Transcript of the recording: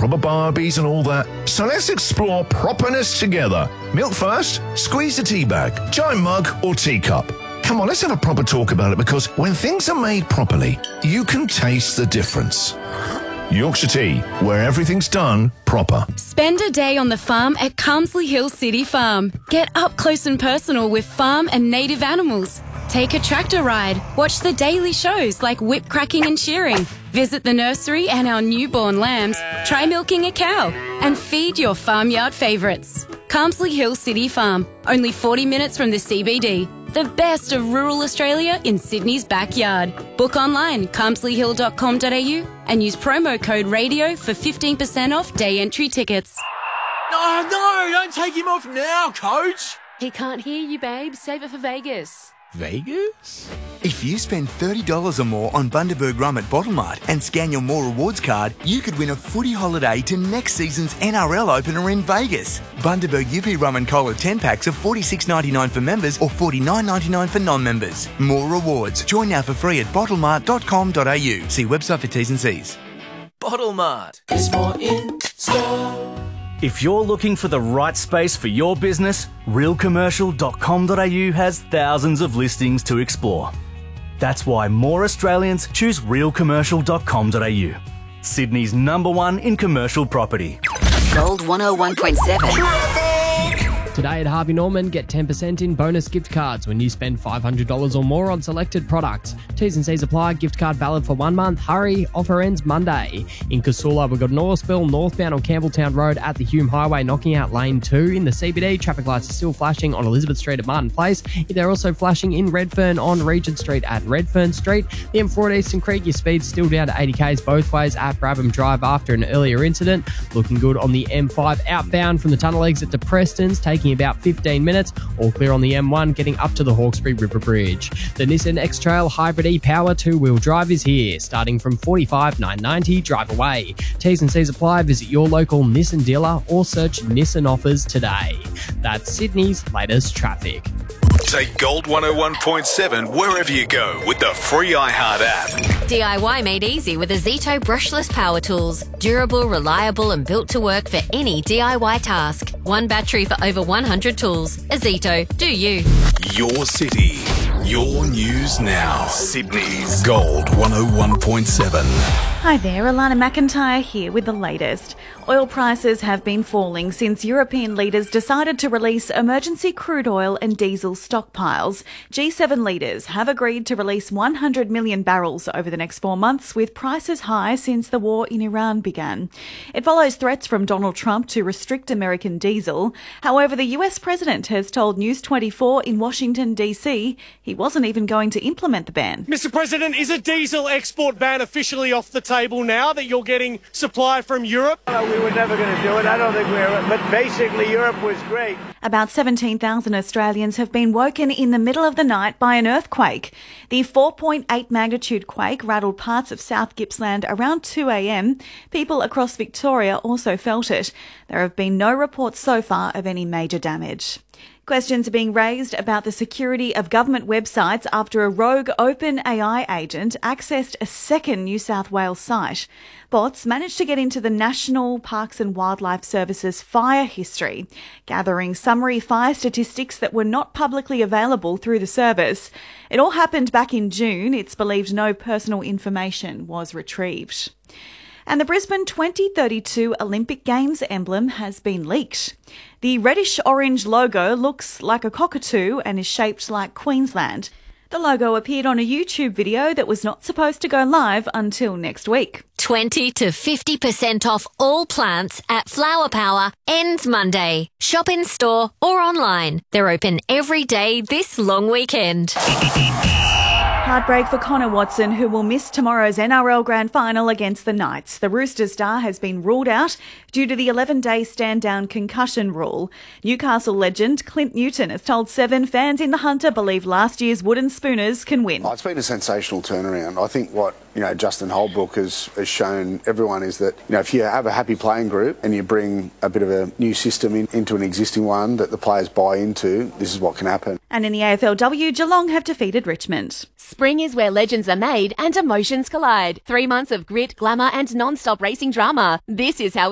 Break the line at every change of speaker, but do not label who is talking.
proper Barbies and all that. So let's explore properness together. Milk first, squeeze the tea bag, giant mug or teacup. Come on, let's have a proper talk about it, because when things are made properly, you can taste the difference. Yorkshire Tea, where everything's done proper.
Spend a day on the farm at Carmsley Hill City Farm. Get up close and personal with farm and native animals. Take a tractor ride. Watch the daily shows like whip cracking and shearing. Visit the nursery and our newborn lambs. Try milking a cow and feed your farmyard favourites. Carmsley Hill City Farm, only 40 minutes from the CBD. The best of rural Australia in Sydney's backyard. Book online, carmsleyhill.com.au and use promo code RADIO for 15% off day entry tickets.
Oh, no, don't take him off now, Coach.
He can't hear you, babe. Save it for Vegas.
Vegas?
If you spend $30 or more on Bundaberg Rum at Bottlemart and scan your More Rewards card, you could win a footy holiday to next season's NRL opener in Vegas. Bundaberg UP Rum and Cola 10-packs are $46.99 for members or $49.99 for non-members. More Rewards. Join now for free at bottlemart.com.au. See website for T's and C's.
Bottlemart. There's more in store.
If you're looking for the right space for your business, realcommercial.com.au has thousands of listings to explore. That's why more Australians choose realcommercial.com.au. Sydney's #1 in commercial property.
Gold 101.7.
Today at Harvey Norman, get 10% in bonus gift cards when you spend $500 or more on selected products. T's and C's apply. Gift card valid for 1 month. Hurry. Offer ends Monday. In Casula, we've got Northville northbound on Campbelltown Road at the Hume Highway, knocking out lane 2. In the CBD, traffic lights are still flashing on Elizabeth Street at Martin Place. They're also flashing in Redfern on Regent Street at Redfern Street. The M4 at Eastern Creek, your speed's still down to 80 k's both ways at Brabham Drive after an earlier incident. Looking good on the M5 outbound from the tunnel exit to Preston's, taking about 15 minutes. All clear on the M1, getting up to the Hawkesbury River Bridge. The Nissan X-Trail Hybrid E-Power 2-wheel drive is here, starting from $45,990. Drive away. T's and C's apply. Visit your local Nissan dealer or search Nissan offers today. That's Sydney's latest traffic.
Take Gold 101.7 wherever you go with the free iHeart app.
DIY made easy with the Zito brushless power tools. Durable, reliable and built to work for any DIY task. One battery for over 100 tools. A Zito, do you.
Your city, your news now. Sydney's Gold 101.7.
Hi there, Alana McIntyre here with the latest. Oil prices have been falling since European leaders decided to release emergency crude oil and diesel stockpiles. G7 leaders have agreed to release 100 million barrels over the next 4 months, with prices high since the war in Iran began. It follows threats from Donald Trump to restrict American diesel. However, the US president has told News 24 in Washington, D.C. he wasn't even going to implement the ban.
Mr. President, is a diesel export ban officially off the table now that you're getting supply from Europe?
We were never going to do it. I don't think we were. But basically, Europe was great.
About 17,000 Australians have been woken in the middle of the night by an earthquake. The 4.8 magnitude quake rattled parts of South Gippsland around 2 a.m. People across Victoria also felt it. There have been no reports so far of any major damage. Questions are being raised about the security of government websites after a rogue OpenAI agent accessed a second New South Wales site. Bots managed to get into the National Parks and Wildlife Service's fire history, gathering summary fire statistics that were not publicly available through the service. It all happened back in June. It's believed no personal information was retrieved. And the Brisbane 2032 Olympic Games emblem has been leaked. The reddish-orange logo looks like a cockatoo and is shaped like Queensland. The logo appeared on a YouTube video that was not supposed to go live until next week.
20 to 50% off all plants at Flower Power ends Monday. Shop in store or online. They're open every day this long weekend.
Heartbreak for Connor Watson, who will miss tomorrow's NRL Grand Final against the Knights. The Roosters star has been ruled out due to the 11-day stand-down concussion rule. Newcastle legend Clint Newton has told Seven fans in the Hunter believe last year's Wooden Spooners can win.
It's been a sensational turnaround. I think what Justin Holbrook has shown everyone is that if you have a happy playing group and you bring a bit of a new system into an existing one that the players buy into, this is what can happen.
And in the AFLW, Geelong have defeated Richmond.
Spring is where legends are made and emotions collide. 3 months of grit, glamour and non-stop racing drama. This is how